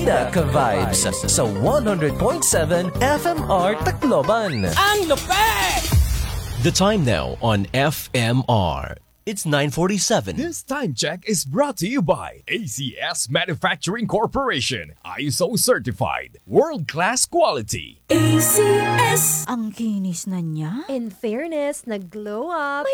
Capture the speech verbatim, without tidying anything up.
Bida ka Vibes sa one hundred point seven F M R Tacloban. Ang lupet! The time now on F M R. It's nine forty-seven. This time check is brought to you by A C S Manufacturing Corporation. I S O certified. World-class quality. A C S. Ang kinis na niya. In fairness, nag-glow up.